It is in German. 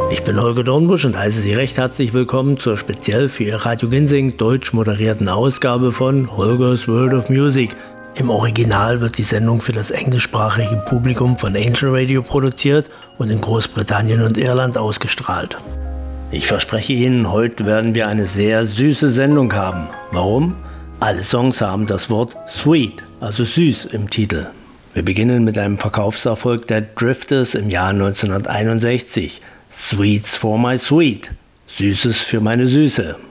Ich bin Holger Dornbusch und heiße Sie recht herzlich willkommen zur speziell für Ihr Radio Ginsing deutsch moderierten Ausgabe von Holgers World of Music. Im Original wird die Sendung für das englischsprachige Publikum von Angel Radio produziert und in Großbritannien und Irland ausgestrahlt. Ich verspreche Ihnen, heute werden wir eine sehr süße Sendung haben. Warum? Alle Songs haben das Wort Sweet, also süß im Titel. Wir beginnen mit einem Verkaufserfolg der Drifters im Jahr 1961. Sweets for my sweet, Süßes für meine Süße.